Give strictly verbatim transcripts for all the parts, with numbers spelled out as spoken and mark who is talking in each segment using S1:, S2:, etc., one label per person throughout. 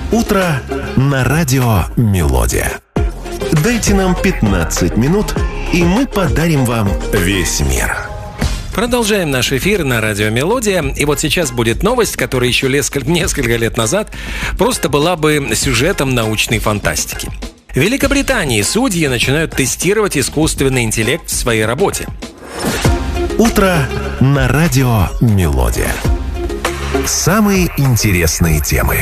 S1: Утро на радио «Мелодия». Дайте нам пятнадцать минут, и мы подарим вам весь мир.
S2: Продолжаем наш эфир на радио «Мелодия». И вот сейчас будет новость, которая еще несколько лет назад просто была бы сюжетом научной фантастики. В Великобритании судьи начинают тестировать искусственный интеллект в своей работе.
S1: Утро на радио «Мелодия». Самые интересные темы.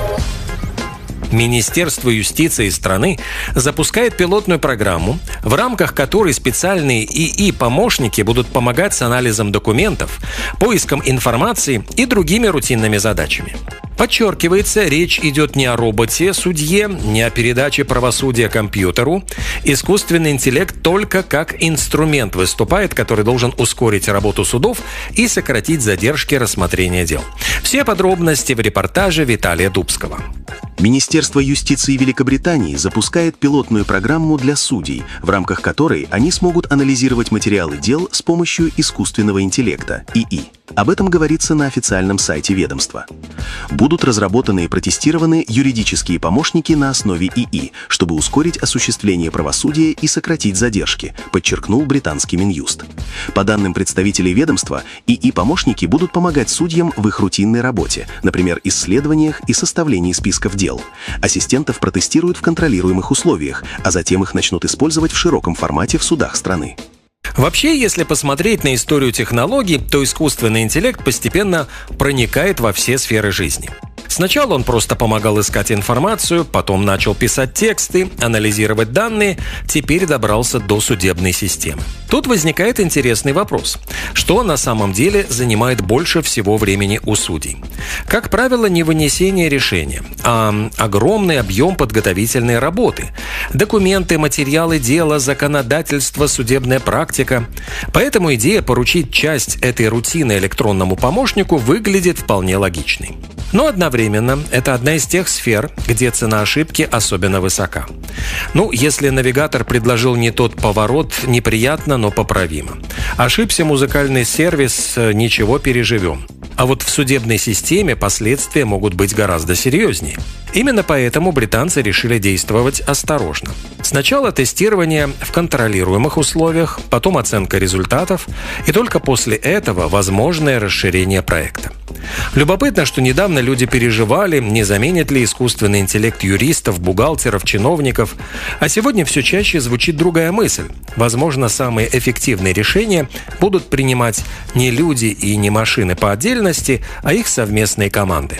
S2: Министерство юстиции страны запускает пилотную программу, в рамках которой специальные ИИ-помощники будут помогать с анализом документов, поиском информации и другими рутинными задачами. Подчеркивается, речь идет не о роботе-судье, не о передаче правосудия компьютеру. Искусственный интеллект только как инструмент выступает, который должен ускорить работу судов и сократить задержки рассмотрения дел. Все подробности в репортаже Виталия Дубского.
S3: Министерство юстиции Великобритании запускает пилотную программу для судей, в рамках которой они смогут анализировать материалы дел с помощью искусственного интеллекта – ИИ. Об этом говорится на официальном сайте ведомства. Будут разработаны и протестированы юридические помощники на основе ИИ, чтобы ускорить осуществление правосудия и сократить задержки, подчеркнул британский Минюст. По данным представителей ведомства, ИИ-помощники будут помогать судьям в их рутинной работе, например, исследованиях и составлении списков дел. Ассистентов протестируют в контролируемых условиях, а затем их начнут использовать в широком формате в судах страны.
S2: Вообще, если посмотреть на историю технологий, то искусственный интеллект постепенно проникает во все сферы жизни. Сначала он просто помогал искать информацию, потом начал писать тексты, анализировать данные, теперь добрался до судебной системы. Тут возникает интересный вопрос. Что на самом деле занимает больше всего времени у судей? Как правило, не вынесение решения, а огромный объем подготовительной работы. Документы, материалы дела, законодательство, судебная практика. Поэтому идея поручить часть этой рутины электронному помощнику выглядит вполне логичной. Но одновременно это одна из тех сфер, где цена ошибки особенно высока. Ну, если навигатор предложил не тот поворот, неприятно, но поправимо. Ошибся музыкальный сервис, ничего, переживем. А вот в судебной системе последствия могут быть гораздо серьезнее. Именно поэтому британцы решили действовать осторожно. Сначала тестирование в контролируемых условиях, потом оценка результатов, и только после этого возможное расширение проекта. Любопытно, что недавно люди переживали, не заменит ли искусственный интеллект юристов, бухгалтеров, чиновников. А сегодня все чаще звучит другая мысль. Возможно, самые эффективные решения будут принимать не люди и не машины по отдельности, а их совместные команды.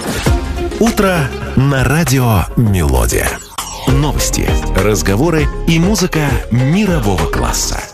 S1: Утро на радио «Мелодия». Новости, разговоры и музыка мирового класса.